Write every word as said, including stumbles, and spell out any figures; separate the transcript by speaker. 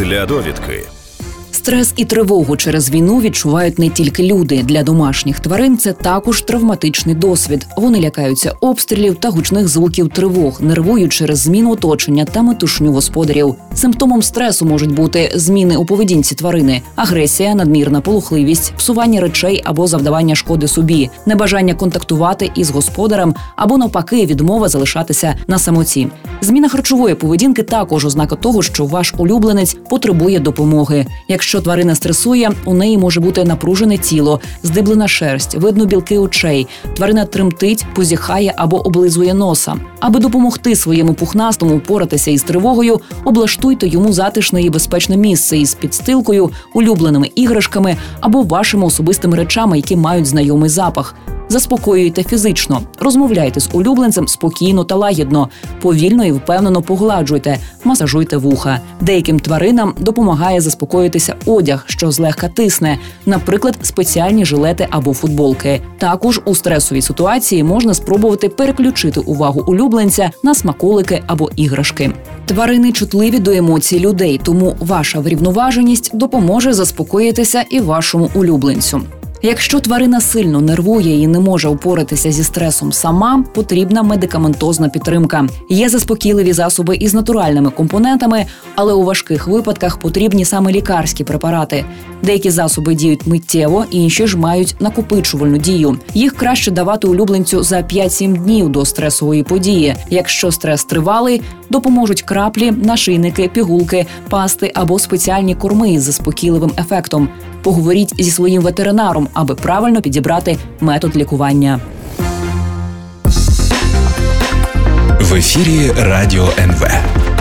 Speaker 1: Для довідки.
Speaker 2: Стрес і тривогу через війну відчувають не тільки люди. Для домашніх тварин це також травматичний досвід. Вони лякаються обстрілів та гучних звуків тривог, нервують через зміну оточення та метушню господарів. Симптомом стресу можуть бути зміни у поведінці тварини, агресія, надмірна полохливість, псування речей або завдавання шкоди собі, небажання контактувати із господарем або навпаки відмова залишатися на самоті. Зміна харчової поведінки також ознака того, що ваш улюбленець потребує допомоги. Якщо тварина стресує, у неї може бути напружене тіло, здиблена шерсть, видно білки очей, тварина тремтить, позіхає або облизує носа. Аби допомогти своєму пухнастому впоратися із тривогою, облаштуйте йому затишне і безпечне місце із підстилкою, улюбленими іграшками або вашими особистими речами, які мають знайомий запах. Заспокоюйте фізично, розмовляйте з улюбленцем спокійно та лагідно, повільно і впевнено погладжуйте, масажуйте вуха. Деяким тваринам допомагає заспокоїтися одяг, що злегка тисне, наприклад, спеціальні жилети або футболки. Також у стресовій ситуації можна спробувати переключити увагу улюбленця на смаколики або іграшки. Тварини чутливі до емоцій людей, тому ваша врівноваженість допоможе заспокоїтися і вашому улюбленцю. Якщо тварина сильно нервує і не може впоратися зі стресом сама, потрібна медикаментозна підтримка. Є заспокійливі засоби із натуральними компонентами, але у важких випадках потрібні саме лікарські препарати. Деякі засоби діють миттєво, інші ж мають накопичувальну дію. Їх краще давати улюбленцю за п'ять-сім днів до стресової події. Якщо стрес тривалий, допоможуть краплі, нашийники, пігулки, пасти або спеціальні корми із заспокійливим ефектом. Поговоріть зі своїм ветеринаром, аби правильно підібрати метод лікування.
Speaker 1: В ефірі Радіо ен ве.